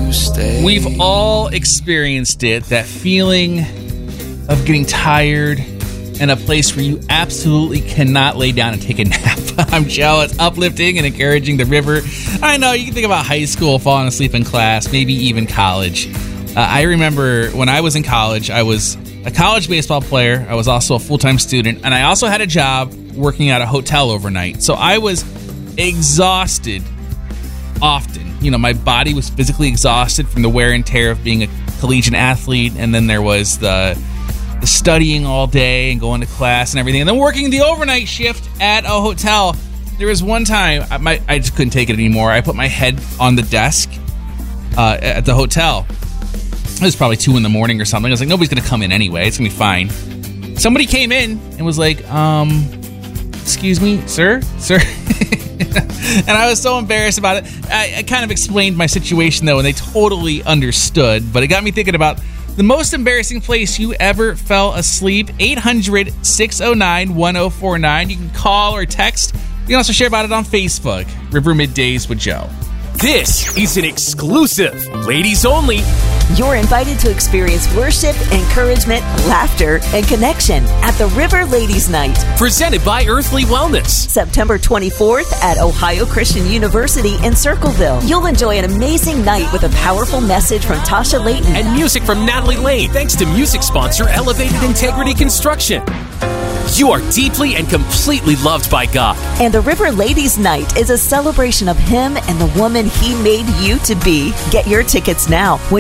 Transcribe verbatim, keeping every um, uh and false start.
to stay. We've all experienced it, that feeling of getting tired in a place where you absolutely cannot lay down and take a nap. I'm Joe. It's uplifting and encouraging the river. I know, you can think about high school, falling asleep in class, maybe even college. Uh, I remember when I was in college, I was a college baseball player. I was also a full-time student, and I also had a job working at a hotel overnight. So I was exhausted often. You know, my body was physically exhausted from the wear and tear of being a collegiate athlete, and then there was the the studying all day and going to class and everything, and then working the overnight shift at a hotel. There was one time I, my, I just couldn't take it anymore. I put my head on the desk uh, at the hotel. It was probably two in the morning or something. I was like, nobody's going to come in anyway. It's going to be fine. Somebody came in and was like, um, excuse me, sir? Sir? And I was so embarrassed about it. I, I kind of explained my situation, though, and they totally understood. But it got me thinking about the most embarrassing place you ever fell asleep. eight hundred, six oh nine, one oh four nine. You can call or text. You can also share about it on Facebook. River Middays with Joe. This is an exclusive, ladies only. You're invited to experience worship, encouragement, laughter, and connection at the River Ladies Night. Presented by Earthly Wellness. September twenty-fourth at Ohio Christian University in Circleville. You'll enjoy an amazing night with a powerful message from Tasha Layton. And music from Natalie Lane, thanks to music sponsor Elevated Integrity Construction. You are deeply and completely loved by God. And the River Ladies Night is a celebration of Him and the woman He made you to be. Get your tickets now when